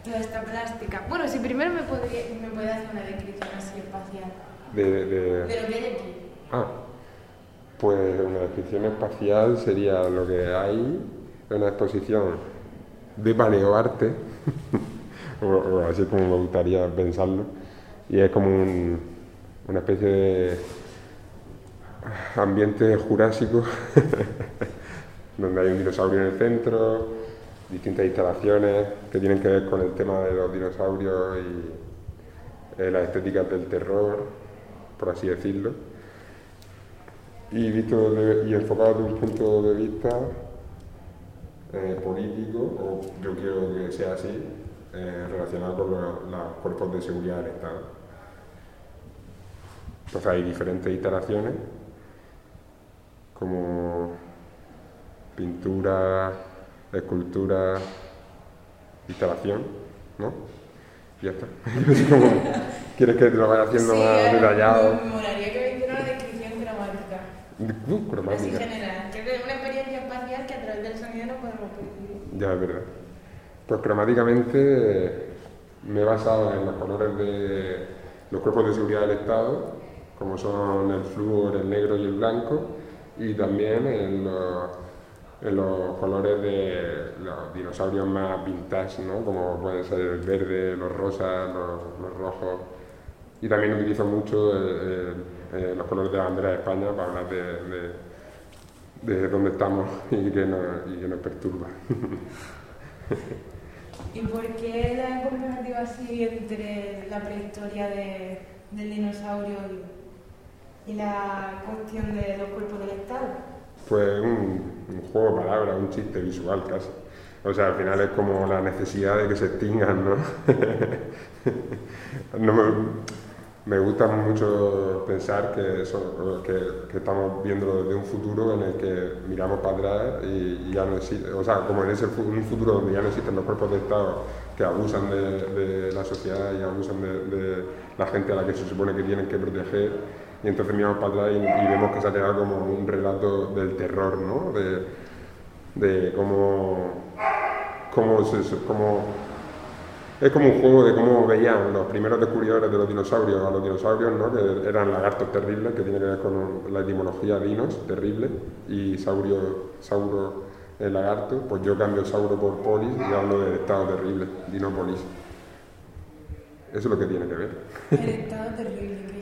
toda esta plástica. Bueno, si primero me puede hacer una descripción así espacial De... de lo que hay aquí. Ah, pues una descripción espacial sería lo que hay en una exposición de paleoarte, o así como me gustaría pensarlo, y es como una especie de ambiente jurásico donde hay un dinosaurio en el centro, distintas instalaciones que tienen que ver con el tema de los dinosaurios y las estéticas del terror, por así decirlo, y y enfocado desde un punto de vista político, o yo quiero que sea así, relacionado con los cuerpos de seguridad del Estado. Entonces hay diferentes instalaciones, como pintura, escultura, instalación, ¿no? Y ya está. ¿Quieres que te lo vaya haciendo Sí, más detallado? me molaría que me hiciera una descripción cromática. Así Cromática. general, que es una experiencia espacial que a través del sonido no podemos percibir. Ya es verdad. Pues cromáticamente me he basado en los colores de los cuerpos de seguridad del Estado, como son el flúor, el negro y el blanco, y también en los colores de los dinosaurios más vintage, ¿no? Como pueden ser el verde, los rosas, los rojos. Y también utilizo mucho los colores de la bandera de España para hablar de dónde estamos y que nos perturba. ¿Y por qué la comparativa así entre la prehistoria del dinosaurio y la cuestión de los cuerpos del Estado? Pues un juego de palabras, un chiste visual casi. O sea, al final es como la necesidad de que se extingan, ¿no? No me gusta mucho pensar que estamos viendo desde un futuro en el que miramos para atrás y ya no existe, o sea, como en un futuro donde ya no existen los cuerpos de Estado que abusan de la sociedad y abusan de la gente a la que se supone que tienen que proteger, y entonces miramos para atrás y vemos que se ha quedado como un relato del terror, ¿no? De cómo es como un juego de cómo veían los primeros descubridores de los dinosaurios a los dinosaurios, ¿no? Que eran lagartos terribles, que tiene que ver con la etimología dinos, terrible, y sauro, el lagarto. Pues yo cambio sauro por polis y hablo del estado terrible, dinopolis. Eso es lo que tiene que ver. El Estado terrible.